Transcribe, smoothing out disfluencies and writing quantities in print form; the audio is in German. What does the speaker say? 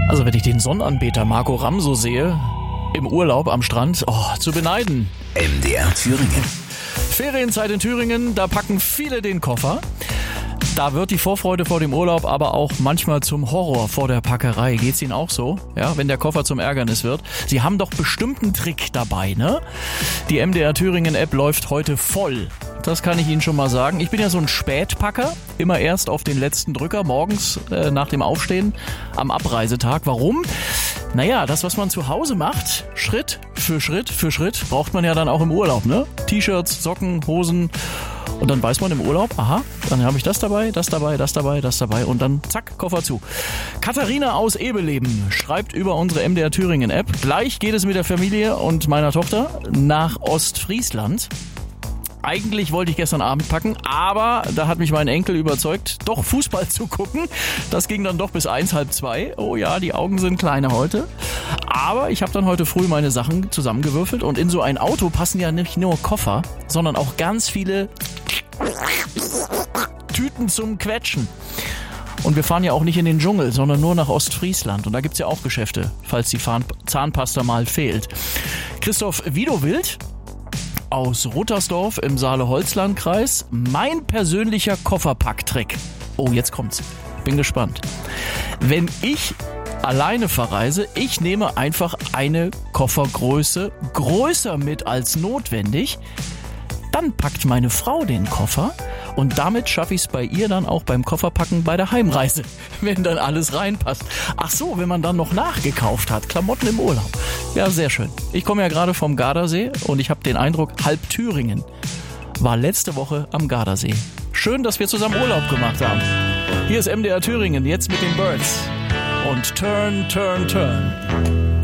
Also wenn ich den Sonnenanbeter Marco Ramso sehe, im Urlaub am Strand, zu beneiden. MDR Thüringen. Ferienzeit in Thüringen, da packen viele den Koffer. Da wird die Vorfreude vor dem Urlaub aber auch manchmal zum Horror vor der Packerei. Geht's Ihnen auch so? Ja, wenn der Koffer zum Ärgernis wird. Sie haben doch bestimmt einen Trick dabei, ne? Die MDR Thüringen App läuft heute voll. Das kann ich Ihnen schon mal sagen. Ich bin ja so ein Spätpacker, immer erst auf den letzten Drücker, morgens nach dem Aufstehen am Abreisetag. Warum? Naja, das, was man zu Hause macht, Schritt für Schritt für Schritt, braucht man ja dann auch im Urlaub, ne? T-Shirts, Socken, Hosen. Und dann weiß man im Urlaub, aha, dann habe ich das dabei, das dabei, das dabei, das dabei und dann zack, Koffer zu. Katharina aus Ebeleben schreibt über unsere MDR Thüringen App, gleich geht es mit der Familie und meiner Tochter nach Ostfriesland. Eigentlich wollte ich gestern Abend packen, aber da hat mich mein Enkel überzeugt, doch Fußball zu gucken. Das ging dann doch bis 1, halb 2. Oh ja, die Augen sind kleiner heute. Aber ich habe dann heute früh meine Sachen zusammengewürfelt und in so ein Auto passen ja nicht nur Koffer, sondern auch ganz viele Tüten zum Quetschen. Und wir fahren ja auch nicht in den Dschungel, sondern nur nach Ostfriesland. Und da gibt's ja auch Geschäfte, falls die Zahnpasta mal fehlt. Christoph Widowild aus Ruttersdorf im Saale-Holzland-Kreis. Mein persönlicher Kofferpacktrick. Oh, jetzt kommt's. Bin gespannt. Wenn ich alleine verreise, ich nehme einfach eine Koffergröße größer mit als notwendig. Dann packt meine Frau den Koffer und damit schaffe ich es bei ihr dann auch beim Kofferpacken bei der Heimreise, wenn dann alles reinpasst. Ach so, wenn man dann noch nachgekauft hat, Klamotten im Urlaub. Ja, sehr schön. Ich komme ja gerade vom Gardasee und ich habe den Eindruck, halb Thüringen war letzte Woche am Gardasee. Schön, dass wir zusammen Urlaub gemacht haben. Hier ist MDR Thüringen, jetzt mit den Birds und Turn, Turn, Turn.